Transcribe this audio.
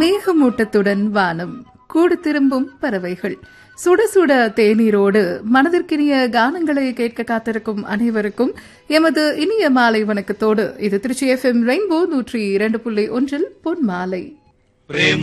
மேகமூட்டத்துடன் வானம், கூடு திரும்பும் பறவைகள், சுட சுட தேநீரோடு மனதிற்கினிய கானங்களை கேட்க காத்திருக்கும் அனைவருக்கும் எமது இனிய மாலை வணக்கத்தோடு இது திருச்சி FM ரெயின்போ 102.1 பொன் மாலை.